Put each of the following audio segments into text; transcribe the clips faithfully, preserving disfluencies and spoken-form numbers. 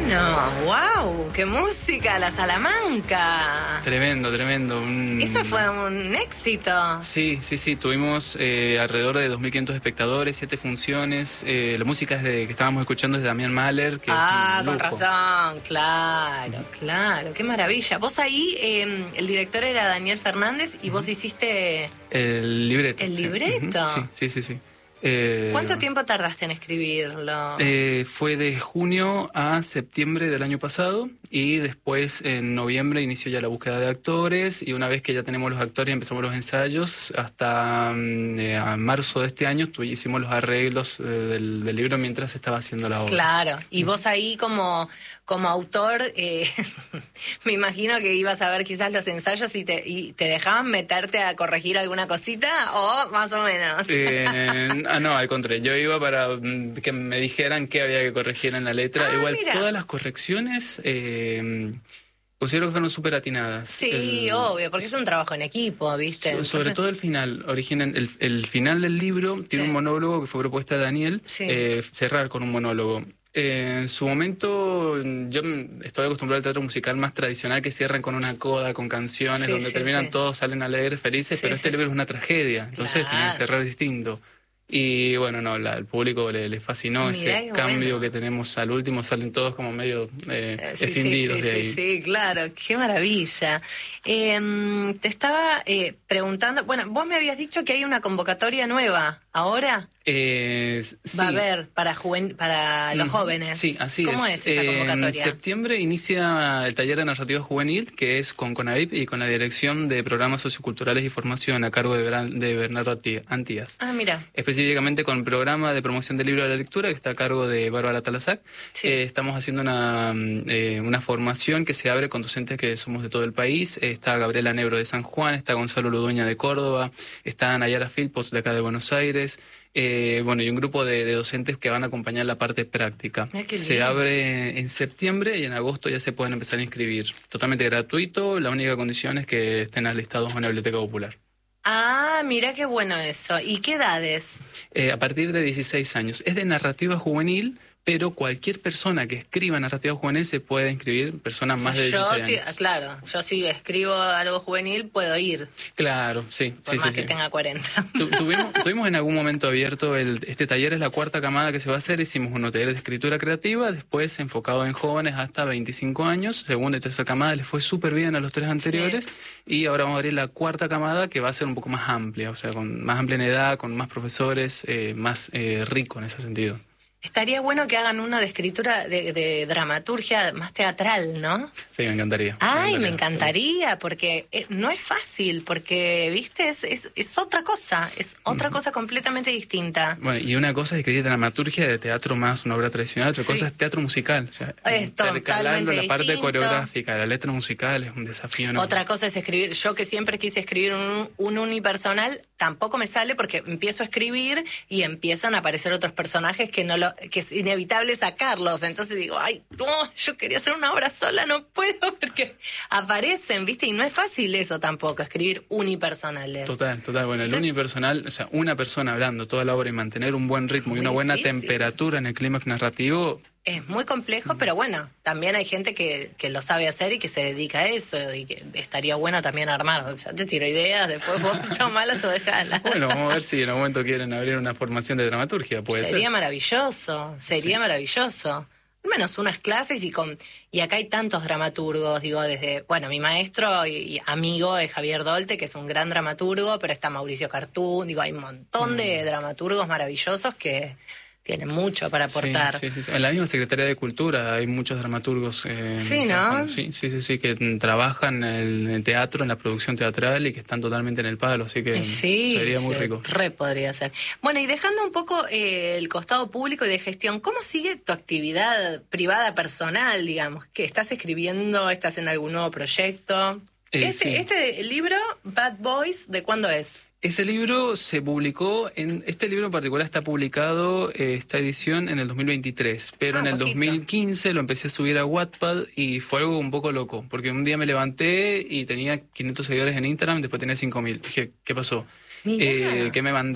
bueno, wow, qué música, la Salamanca. Tremendo, tremendo. Un... Eso fue un éxito. Sí, sí, sí, tuvimos eh, alrededor de dos mil quinientos espectadores, siete funciones. Eh, la música es de, que estábamos escuchando es de Damián Mahler. Que ah, es un con lujo. razón, claro, uh-huh. claro, qué maravilla. Vos ahí, eh, el director era Daniel Fernández y uh-huh. vos hiciste... El libreto. El sí. libreto. Uh-huh. Sí, sí, sí, sí. Eh, ¿Cuánto tiempo tardaste en escribirlo? Eh, fue de junio a septiembre del año pasado y después en noviembre inició ya la búsqueda de actores y una vez que ya tenemos los actores y empezamos los ensayos, hasta eh, a marzo de este año tu, hicimos los arreglos eh, del, del libro mientras se estaba haciendo la obra. Claro, y vos ahí como, como autor, eh, me imagino que ibas a ver quizás los ensayos y te, y te dejaban meterte a corregir alguna cosita o más o menos. Eh, Ah, no, al contrario, yo iba para que me dijeran qué había que corregir en la letra. Ah, Igual mira. Todas las correcciones eh, considero que fueron súper atinadas. Sí, el, obvio, porque es un trabajo en equipo, ¿viste? So, Entonces... Sobre todo el final. Originan, el, el final del libro tiene sí. un monólogo que fue propuesta de Daniel, sí. eh, cerrar con un monólogo. Eh, en su momento yo estoy acostumbrado al teatro musical más tradicional que cierran con una coda, con canciones, sí, donde sí, terminan sí. todos, salen alegres, felices, sí, pero este sí. libro es una tragedia, entonces claro. tiene que cerrar distinto. Y bueno, no, la, al público le, le fascinó. Mirá ese cambio bueno. que tenemos al último, salen todos como medio eh, sí, escindidos sí, sí, de ahí. Sí, sí, claro, qué maravilla. Eh, te estaba eh, preguntando, bueno, vos me habías dicho que hay una convocatoria nueva, ¿ahora? Eh, sí. Va a haber para, juven, para los jóvenes. Sí, así ¿Cómo es. es esa convocatoria? En septiembre inicia el taller de narrativa juvenil, que es con CONAVIP y con la Dirección de Programas Socioculturales y Formación a cargo de, de Bernardo Antías. Ah, mira. Específicamente con el programa de promoción del libro de la lectura, que está a cargo de Bárbara Talasac. Sí. Eh, estamos haciendo una, eh, una formación que se abre con docentes que somos de todo el país. Eh, está Gabriela Nebro de San Juan, está Gonzalo Ludueña de Córdoba, está Nayara Filpos de acá de Buenos Aires. Eh, bueno, y un grupo de, de docentes que van a acompañar la parte práctica. Ah, se abre en septiembre y en agosto ya se pueden empezar a inscribir. Totalmente gratuito, la única condición es que estén alistados en la Biblioteca Popular. Ah, mira qué bueno eso. ¿Y qué edades? Eh, a partir de dieciséis años. Es de narrativa juvenil, pero cualquier persona que escriba narrativa juvenil se puede inscribir, personas más de dieciséis yo sí, años. Claro, yo si escribo algo juvenil puedo ir. Claro, sí. Por sí, más sí, que sí. tenga cuarenta. Tu, tuvimos, tuvimos en algún momento abierto, el, este taller es la cuarta camada que se va a hacer, hicimos un taller de escritura creativa, después enfocado en jóvenes hasta veinticinco años, segunda y tercera camada les fue súper bien a los tres anteriores, sí. y ahora vamos a abrir la cuarta camada que va a ser un poco más amplia, o sea, con más amplia en edad, con más profesores, eh, más eh, rico en ese sentido. Estaría bueno que hagan uno de escritura, de, de dramaturgia más teatral, ¿no? Sí, me encantaría. Ay, me encantaría, me encantaría porque no es fácil, porque, viste, es, es, es otra cosa, es otra uh-huh. cosa completamente distinta. Bueno, y una cosa es escribir dramaturgia de teatro más una obra tradicional, otra sí. cosa es teatro musical. O sea, es totalmente la parte distinto. coreográfica, la letra musical es un desafío. ¿no? Otra cosa es escribir, yo que siempre quise escribir un, un unipersonal, tampoco me sale porque empiezo a escribir y empiezan a aparecer otros personajes que no lo que es inevitable sacarlos, entonces digo, ay, no, yo quería hacer una obra sola, no puedo, porque aparecen, ¿viste? Y no es fácil eso tampoco, escribir unipersonales. Total, total, bueno, el entonces, unipersonal, o sea, una persona hablando toda la obra y mantener un buen ritmo y una buena difícil. temperatura en el clímax narrativo... Es muy complejo, pero bueno, también hay gente que, que lo sabe hacer y que se dedica a eso y que estaría bueno también armar. Ya te tiro ideas, después vos tomalas o dejalas. Bueno, vamos a ver si en algún momento quieren abrir una formación de dramaturgia, puede Sería ser. maravilloso, sería sí. maravilloso. Al menos unas clases y con y acá hay tantos dramaturgos, digo, desde, bueno, mi maestro y, y amigo es Javier Dolte, que es un gran dramaturgo, pero está Mauricio Cartún, digo, hay un montón mm. de dramaturgos maravillosos que... tienen mucho para aportar. Sí, sí, sí. En la misma Secretaría de Cultura hay muchos dramaturgos. Eh, sí, ¿no? Sí, sí, sí, sí, que trabajan en el teatro, en la producción teatral y que están totalmente en el palo, así que sí, sería muy sí, rico. Re podría ser. Bueno, y dejando un poco eh, el costado público y de gestión, ¿cómo sigue tu actividad privada, personal, digamos? ¿Que estás escribiendo? ¿Estás en algún nuevo proyecto? Eh, este, sí. este libro, Bad Boys, ¿de cuándo es? Ese libro se publicó, en este libro en particular está publicado, eh, esta edición en el dos mil veintitrés, pero ah, en el poquito. dos mil quince lo empecé a subir a Wattpad y fue algo un poco loco, porque un día me levanté y tenía quinientos seguidores en Instagram, después tenía cinco mil. Dije, ¿qué pasó? Eh, ¿Qué me mandé?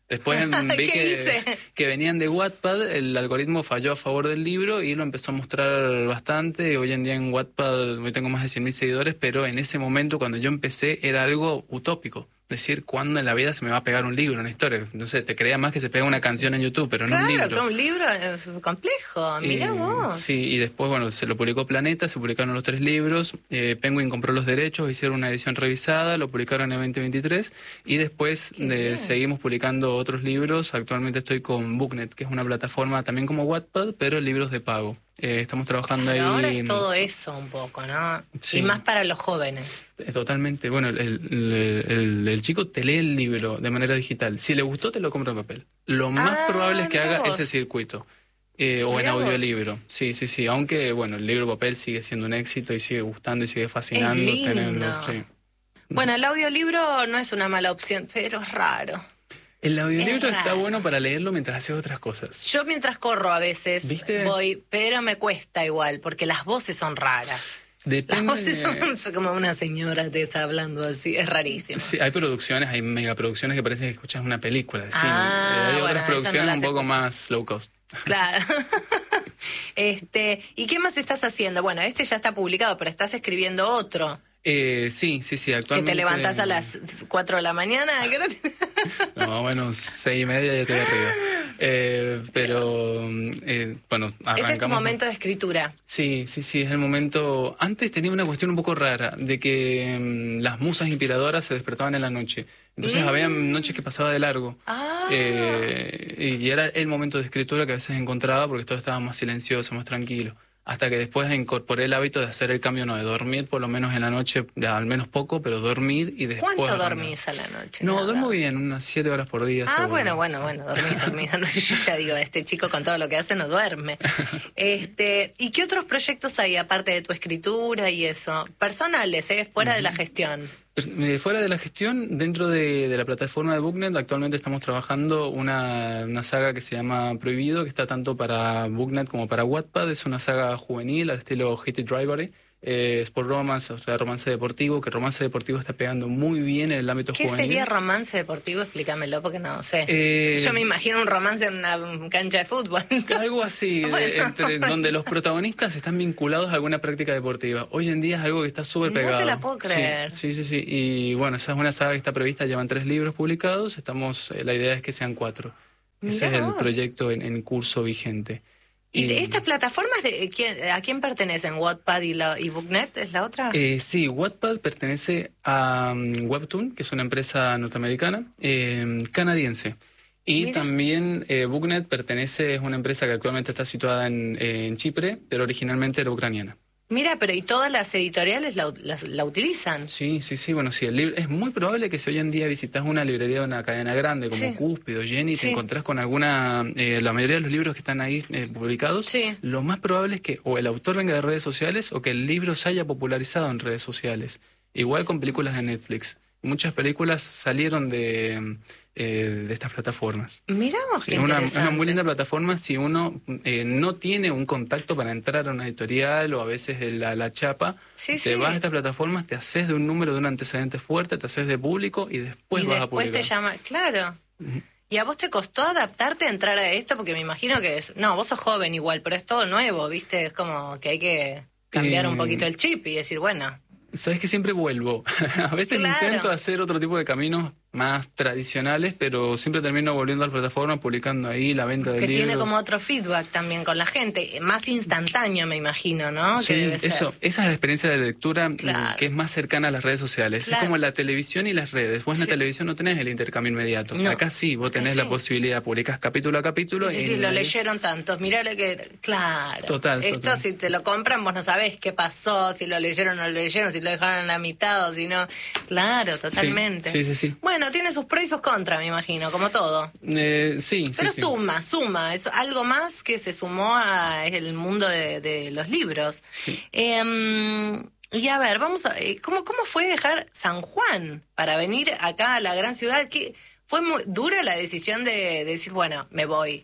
Después vi que, que venían de Wattpad, el algoritmo falló a favor del libro y lo empezó a mostrar bastante. Hoy en día en Wattpad hoy tengo más de cien mil seguidores, pero en ese momento cuando yo empecé era algo utópico. Decir, ¿cuándo en la vida se me va a pegar un libro, una historia? Entonces te creía más que se pega una canción en YouTube, pero no claro, un libro. Claro, un libro eh, complejo, mirá eh, vos. Sí, y después, bueno, se lo publicó Planeta, se publicaron los tres libros, eh, Penguin compró los derechos, hicieron una edición revisada, lo publicaron en veinte veintitrés, y después de, seguimos publicando otros libros. Actualmente estoy con Booknet, que es una plataforma también como Wattpad, pero libros de pago. Eh, estamos trabajando claro, ahí. Ahora es todo eso un poco, ¿no? Sí. Y más para los jóvenes. Totalmente. Bueno, el, el, el, el chico te lee el libro de manera digital. Si le gustó, te lo compra en papel. Lo más ah, probable es que haga vos. ese circuito. Eh, o en audiolibro. Vos. Sí, sí, sí. Aunque, bueno, el libro papel sigue siendo un éxito y sigue gustando y sigue fascinando. Es lindo. Tenerlo. Sí. Bueno, el audiolibro no es una mala opción, pero es raro. El audiolibro está bueno para leerlo mientras haces otras cosas. Yo mientras corro a veces ¿Viste? voy, pero me cuesta igual, porque las voces son raras. Depende. Las voces son, son como una señora te está hablando así, es rarísimo. Sí, hay producciones, hay megaproducciones que parece que escuchas una película de cine. Ah, hay bueno, otras producciones no un poco escucho. más low cost. Claro. este, ¿y qué más estás haciendo? Bueno, este ya está publicado, pero estás escribiendo otro. Eh, sí, sí, sí, actualmente... ¿Que te levantás a las cuatro de la mañana? No, bueno, seis y media ya estoy arriba. Eh, pero, eh, bueno, arrancamos... Ese es tu momento de escritura. Sí, sí, sí, es el momento... Antes tenía una cuestión un poco rara, de que um, las musas inspiradoras se despertaban en la noche. Entonces mm. había noches que pasaba de largo. Ah. Eh, y era el momento de escritura que a veces encontraba porque todo estaba más silencioso, más tranquilo. Hasta que después incorporé el hábito de hacer el cambio, no, de dormir por lo menos en la noche, al menos poco, pero dormir y después... ¿Cuánto dormís a la noche? No, nada. duermo bien, unas siete horas por día. Ah, seguro. bueno, bueno, bueno, dormís, dormís. No sé, yo ya digo, este chico con todo lo que hace no duerme. este ¿Y qué otros proyectos hay aparte de tu escritura y eso? Personales, ¿eh? Fuera uh-huh. de la gestión. Fuera de la gestión, dentro de, de la plataforma de Booknet, actualmente estamos trabajando una, una saga que se llama Prohibido, que está tanto para Booknet como para Wattpad. Es una saga juvenil al estilo Hit It Rivalry. Eh, Sport Romance, o sea, romance deportivo, que el romance deportivo está pegando muy bien en el ámbito ¿Qué juvenil. ¿Qué sería romance deportivo? Explícamelo porque no sé. Eh, Yo me imagino un romance en una cancha de fútbol. Algo así, bueno. de, entre, donde los protagonistas están vinculados a alguna práctica deportiva. Hoy en día es algo que está súper pegado. No te la puedo creer. Sí, sí, sí, sí. Y bueno, esa es una saga que está prevista, llevan tres libros publicados. Estamos, eh, la idea es que sean cuatro. Mirá Ese es vos. el proyecto en, en curso vigente. ¿Y de estas plataformas de, a quién pertenecen? ¿Wattpad y, la, y Booknet es la otra? Eh, sí, Wattpad pertenece a um, Webtoon, que es una empresa norteamericana, eh, canadiense. Y Mira. también eh, Booknet pertenece, es una empresa que actualmente está situada en, eh, en Chipre, pero originalmente era ucraniana. Mira, pero ¿y todas las editoriales la, la, la utilizan? Sí, sí, sí. Bueno, sí, el libro es muy probable que si hoy en día visitas una librería de una cadena grande como sí. Cúspido, Jenny, sí. te encontrás con alguna... Eh, la mayoría de los libros que están ahí eh, publicados, sí. lo más probable es que o el autor venga de redes sociales o que el libro se haya popularizado en redes sociales. Igual con películas de Netflix. Muchas películas salieron de, eh, de estas plataformas. Miramos sí, qué una, interesante. una muy linda plataforma si uno eh, no tiene un contacto para entrar a una editorial o a veces la, la chapa. Sí, te sí. vas a estas plataformas, te haces de un número de un antecedente fuerte, te haces de público y después y vas después a publicar. Te llama, claro. Uh-huh. ¿Y a vos te costó adaptarte a entrar a esto? Porque me imagino que es... No, vos sos joven igual, pero es todo nuevo, ¿viste? Es como que hay que cambiar eh... un poquito el chip y decir, bueno... Sabes que siempre vuelvo. A veces claro. intento hacer otro tipo de caminos más tradicionales, pero siempre termino volviendo a la plataforma, publicando ahí la venta de libros. Que tiene como otro feedback también con la gente, más instantáneo me imagino, ¿no? Sí, que debe ser. eso, esa es la experiencia de lectura claro. que es más cercana a las redes sociales. Claro. Es como la televisión y las redes. Vos en sí. la televisión no tenés el intercambio inmediato. No. Acá sí, vos tenés sí. la posibilidad, publicás capítulo a capítulo. Sí, y sí, lo ahí... leyeron tantos, mirá lo que... Claro. Total, Esto total. Si te lo compran, vos no sabés qué pasó, si lo leyeron o no lo leyeron, si lo dejaron a la mitad o si no... Claro, totalmente. Sí, sí, sí. sí. Bueno, tiene sus pros y sus contra, me imagino, como todo. Eh, sí, Pero sí, suma, sí. suma. Es algo más que se sumó al mundo de, de los libros. Sí. Eh, y a ver, vamos a... ¿cómo, ¿Cómo fue dejar San Juan para venir acá a la gran ciudad? ¿Qué, ¿Fue muy dura la decisión de, de decir, bueno, me voy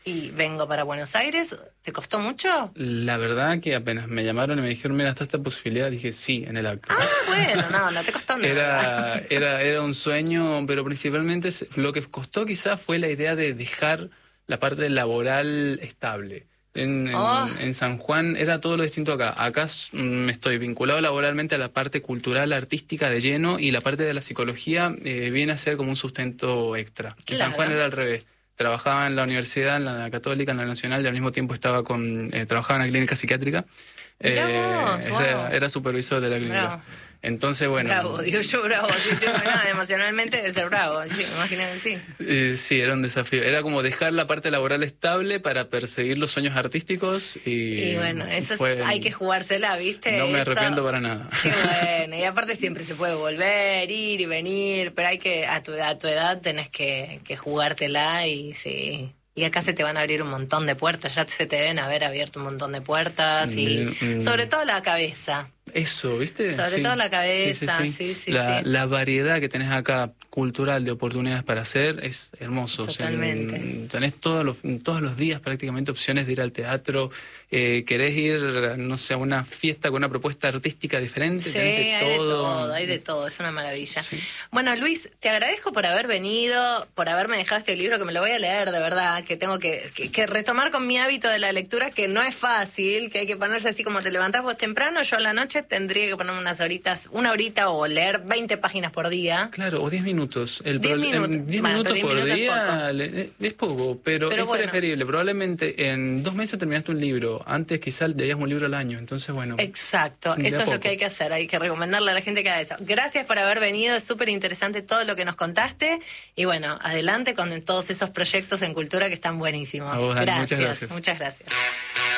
y vengo para Buenos Aires. ¿Te costó mucho? La verdad que apenas me llamaron y me dijeron, mira, está esta posibilidad, dije sí, en el acto. Ah, bueno, no, no te costó nada. Era, era, era un sueño, pero principalmente lo que costó quizás fue la idea de dejar la parte laboral estable. En, oh. en, en San Juan era todo lo distinto acá. Acá me estoy vinculado laboralmente a la parte cultural, artística de lleno, y la parte de la psicología eh, viene a ser como un sustento extra. Claro. En San Juan era al revés. Trabajaba en la universidad, en la Católica, en la Nacional, y al mismo tiempo estaba con eh, trabajaba en la clínica psiquiátrica. Eh, vos, wow. era, era supervisor de la clínica. Bravo. Entonces, bueno... Bravo, digo yo bravo, sí, sí, no, emocionalmente debe ser bravo, sí, me imagino que sí. Eh, sí, era un desafío. Era como dejar la parte laboral estable para perseguir los sueños artísticos y... Y bueno, eso fue, es, hay que jugársela, ¿viste? No me eso, arrepiento para nada. Qué bueno, y aparte siempre se puede volver, ir y venir, pero hay que, a tu, a tu edad tenés que, que jugártela y sí... Y acá se te van a abrir un montón de puertas, ya se te deben haber abierto un montón de puertas y mm, sobre todo la cabeza. Eso, ¿viste? Sobre sí. todo la cabeza, sí, sí, sí. sí, la, sí. la variedad que tenés acá cultural de oportunidades para hacer es hermoso. Totalmente. O sea, tenés todos los, todos los días prácticamente opciones de ir al teatro, eh, querés ir, no sé, a una fiesta con una propuesta artística diferente. Sí, tenés de hay todo. de todo, hay de todo, es una maravilla. Sí. Bueno, Luis, te agradezco por haber venido, por haberme dejado este libro que me lo voy a leer, de verdad, que tengo que, que, que retomar con mi hábito de la lectura, que no es fácil, que hay que ponerse así como te levantás vos temprano, yo a la noche tendría que ponerme unas horitas, una horita o leer veinte páginas por día. Claro, o diez minutos. El diez minutos, diez bueno, minutos diez por minutos día es poco, le, es poco pero, pero es bueno. preferible. Probablemente en dos meses terminaste un libro. Antes quizás leías un libro al año. Entonces, bueno. Exacto, eso es poco. lo que hay que hacer. Hay que recomendarle a la gente que haga eso. Gracias por haber venido, es súper interesante todo lo que nos contaste. Y bueno, adelante con todos esos proyectos en cultura que están buenísimos. A vos, Dani, gracias, muchas gracias. Muchas gracias.